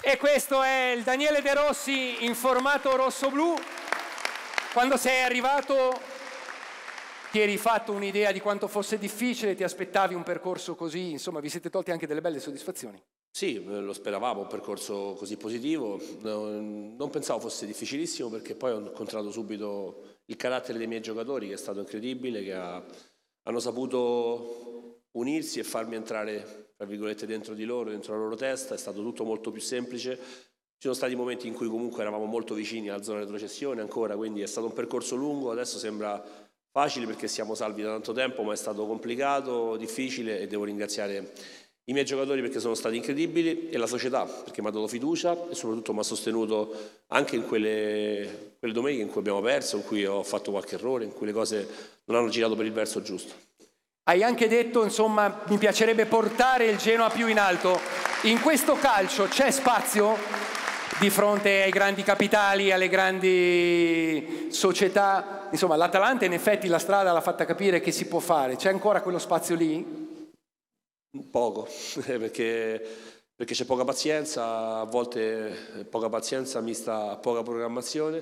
E questo è il Daniele De Rossi in formato rosso-blu. Quando sei arrivato ti eri fatto un'idea di quanto fosse difficile, ti aspettavi un percorso così, insomma vi siete tolti anche delle belle soddisfazioni. Sì, lo speravamo, un percorso così positivo. Non pensavo fosse difficilissimo perché poi ho incontrato subito il carattere dei miei giocatori, che è stato incredibile, che hanno saputo unirsi e farmi entrare, tra virgolette, dentro di loro, dentro la loro testa. È stato tutto molto più semplice. Ci sono stati momenti in cui comunque eravamo molto vicini alla zona di retrocessione ancora, quindi è stato un percorso lungo. Adesso sembra facile perché siamo salvi da tanto tempo, ma è stato complicato, difficile, e devo ringraziare i miei giocatori perché sono stati incredibili, e la società perché mi ha dato fiducia e soprattutto mi ha sostenuto anche in quelle domeniche in cui abbiamo perso, in cui ho fatto qualche errore, in cui le cose non hanno girato per il verso giusto. Hai anche detto, insomma, mi piacerebbe portare il Genoa più in alto. In questo calcio c'è spazio di fronte ai grandi capitali, alle grandi società? Insomma, l'Atalanta in effetti la strada l'ha fatta capire che si può fare. C'è ancora quello spazio lì? Poco, perché c'è poca pazienza, a volte poca pazienza mista a poca programmazione.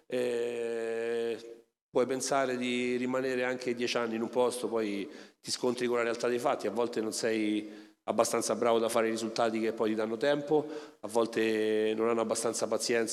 Puoi pensare di rimanere anche 10 anni in un posto, poi ti scontri con la realtà dei fatti, a volte non sei abbastanza bravo da fare i risultati che poi ti danno tempo, a volte non hanno abbastanza pazienza